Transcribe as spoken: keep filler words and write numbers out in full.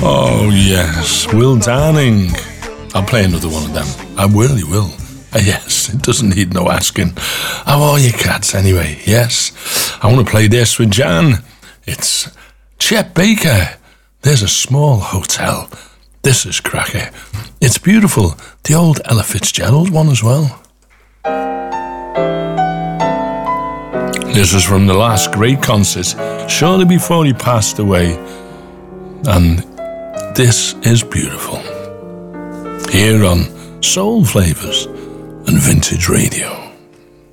Oh, yes, Will Darning. I'll play another one of them. I really will. Uh, yes, it doesn't need no asking. How are you, cats, anyway? Yes, I want to play this with Jan. It's Chet Baker. There's a small hotel. This is cracker. It's beautiful. The old Ella Fitzgerald one as well. This is from the last great concert, shortly before he passed away. And this is beautiful. Here on Soul Flavors and Vintage Radio.